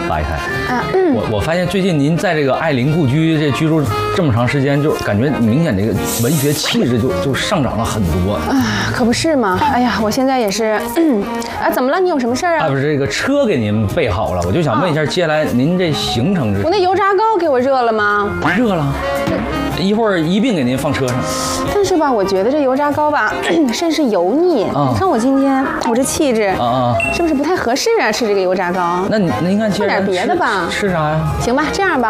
拉一开。我发现最近您在这个爱邻故居这居住这么长时间，就感觉明显这个文学气质就上涨了很多啊，可不是嘛！哎呀，我现在也是，怎么了？你有什么事儿啊？ 不是这个车给您备好了，我就想问一下，接下来您这行程是？ 我那油炸糕给我热了吗？ 热了，一会儿一并给您放车上。 但是吧，我觉得这油炸糕吧，甚是油腻。你看我今天我这气质是不是不太合适啊？吃这个油炸糕？ 那您看， 吃点别的吧。 吃啥呀？ 行吧，这样吧。